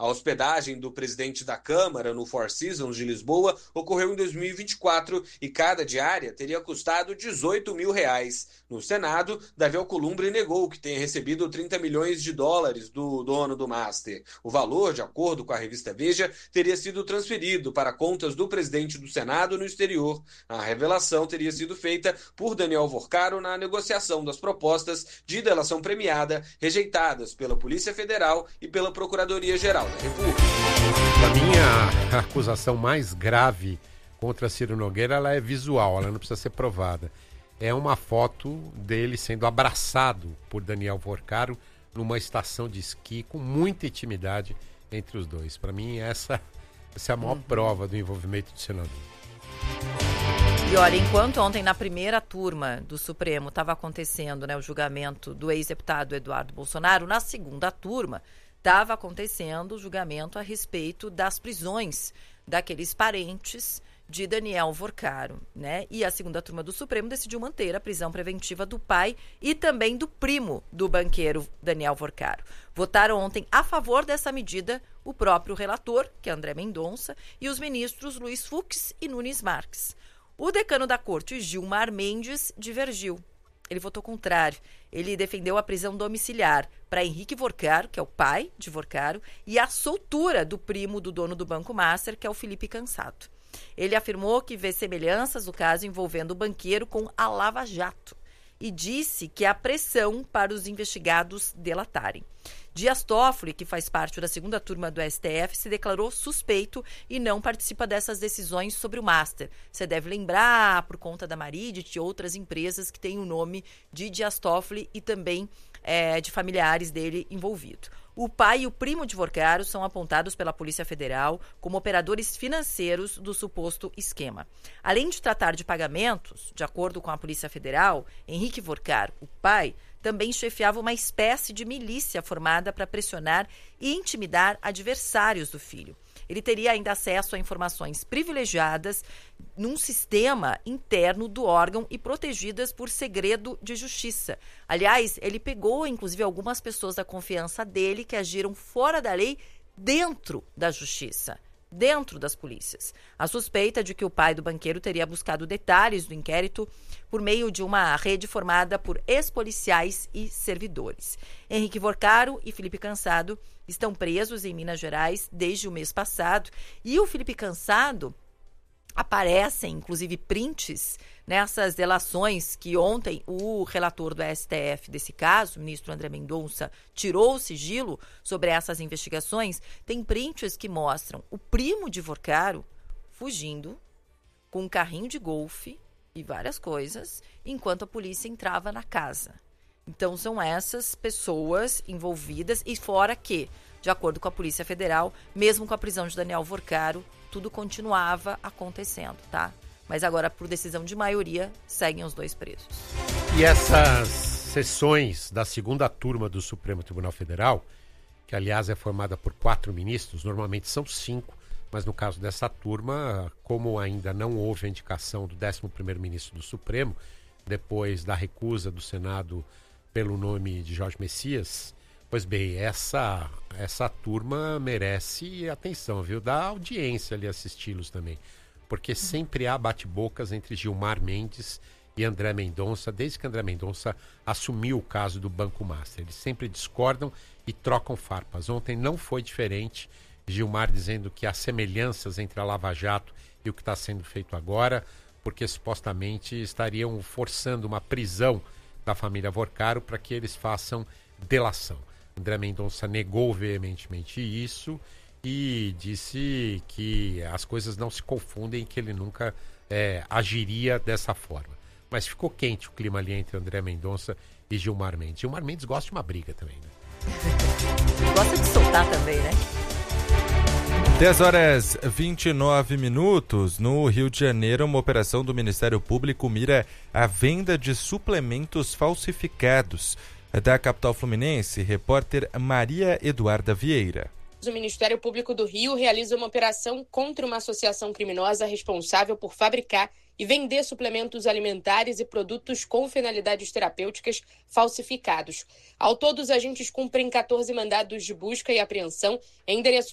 A hospedagem do presidente da Câmara no Four Seasons de Lisboa ocorreu em 2024 e cada diária teria custado R$18 mil. No Senado, Davi Alcolumbre negou que tenha recebido $30 milhões do dono do Master. O valor, de acordo com a revista Veja, teria sido transferido para contas do presidente do Senado no exterior. A revelação teria sido feita por Daniel Vorcaro na negociação das propostas de delação premiada rejeitadas pela Polícia Federal e pela Procuradoria-Geral da República. Para mim, a acusação mais grave contra Ciro Nogueira ela é visual, ela não precisa ser provada. É uma foto dele sendo abraçado por Daniel Vorcaro numa estação de esqui com muita intimidade entre os dois. Para mim, essa é a maior prova do envolvimento do senador. E olha, enquanto ontem na primeira turma do Supremo estava acontecendo, né, o julgamento do ex-deputado Eduardo Bolsonaro, na segunda turma estava acontecendo o julgamento a respeito das prisões daqueles parentes de Daniel Vorcaro, né? E a segunda turma do Supremo decidiu manter a prisão preventiva do pai e também do primo do banqueiro Daniel Vorcaro. Votaram ontem a favor dessa medida o próprio relator, que é André Mendonça, e os ministros Luiz Fux e Nunes Marques. O decano da corte, Gilmar Mendes, divergiu. Ele votou contrário. Ele defendeu a prisão domiciliar para Henrique Vorcaro, que é o pai de Vorcaro, e a soltura do primo do dono do Banco Master, que é o Felipe Cansado. Ele afirmou que vê semelhanças no caso envolvendo o banqueiro com a Lava Jato e disse que há pressão para os investigados delatarem. Dias Toffoli, que faz parte da segunda turma do STF, se declarou suspeito e não participa dessas decisões sobre o Master. Você deve lembrar, por conta da Maridit e outras empresas que têm o nome de Dias Toffoli e também de familiares dele envolvidos. O pai e o primo de Vorcaro são apontados pela Polícia Federal como operadores financeiros do suposto esquema. Além de tratar de pagamentos, de acordo com a Polícia Federal, Henrique Vorcaro, o pai, também chefiava uma espécie de milícia formada para pressionar e intimidar adversários do filho. Ele teria ainda acesso a informações privilegiadas num sistema interno do órgão e protegidas por segredo de justiça. Aliás, ele pegou, inclusive, algumas pessoas da confiança dele que agiram fora da lei dentro da justiça, dentro das polícias. A suspeita de que o pai do banqueiro teria buscado detalhes do inquérito por meio de uma rede formada por ex-policiais e servidores. Henrique Vorcaro e Felipe Cansado estão presos em Minas Gerais desde o mês passado e o Felipe Cansado aparecem, inclusive, prints nessas delações que ontem o relator do STF desse caso, o ministro André Mendonça, tirou o sigilo sobre essas investigações. Tem prints que mostram o primo de Vorcaro fugindo com um carrinho de golfe e várias coisas, enquanto a polícia entrava na casa. Então, são essas pessoas envolvidas e fora que, de acordo com a Polícia Federal, mesmo com a prisão de Daniel Vorcaro, tudo continuava acontecendo, tá? Mas agora, por decisão de maioria, seguem os dois presos. E essas sessões da segunda turma do Supremo Tribunal Federal, que aliás é formada por 4 ministros, normalmente são 5, mas no caso dessa turma, como ainda não houve a indicação do 11º ministro do Supremo, depois da recusa do Senado pelo nome de Jorge Messias, pois bem, essa turma merece atenção, viu? Dá audiência ali assisti-los também, porque sempre há bate-bocas entre Gilmar Mendes e André Mendonça, desde que André Mendonça assumiu o caso do Banco Master. Eles sempre discordam e trocam farpas. Ontem não foi diferente, Gilmar dizendo que há semelhanças entre a Lava Jato e o que está sendo feito agora, porque supostamente estariam forçando uma prisão da família Vorcaro para que eles façam delação. André Mendonça negou veementemente isso e disse que as coisas não se confundem, que ele nunca agiria dessa forma. Mas ficou quente o clima ali entre André Mendonça e Gilmar Mendes. Gilmar Mendes gosta de uma briga também, né? Gosta de soltar também, né? 10h29. No Rio de Janeiro, uma operação do Ministério Público mira a venda de suplementos falsificados. Da capital fluminense, repórter Maria Eduarda Vieira. O Ministério Público do Rio realiza uma operação contra uma associação criminosa responsável por fabricar e vender suplementos alimentares e produtos com finalidades terapêuticas falsificados. Ao todo, os agentes cumprem 14 mandados de busca e apreensão em endereços